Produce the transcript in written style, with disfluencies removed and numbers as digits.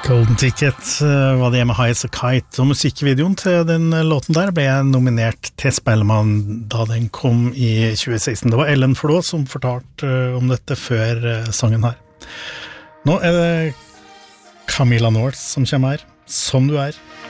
Golden Ticket var det med High as a Kite, og musikkvideoen til den låten der ble nominert til Spellemann da den kom i 2016. Det var Ellen Flå som fortalte om dette før sangen her. Nå er det Camilla North som kommer her, Som du er.